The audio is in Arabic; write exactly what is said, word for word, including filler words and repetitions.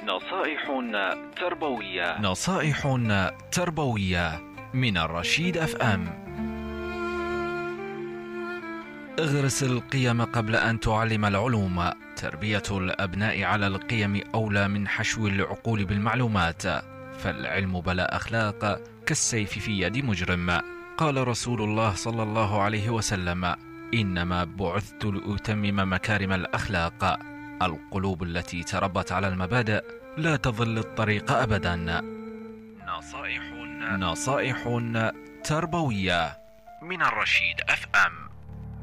نصائح تربوية نصائح تربوية من الرشيد اف ام. اغرس القيم قبل أن تعلم العلوم. تربية الأبناء على القيم أولى من حشو العقول بالمعلومات، فالعلم بلا أخلاق كالسيف في يد مجرم. قال رسول الله صلى الله عليه وسلم: إنما بعثت لأتمم مكارم الأخلاق. القلوب التي تربت على المبادئ لا تضل الطريق أبدا. نصائح نصائح تربوية من الرشيد اف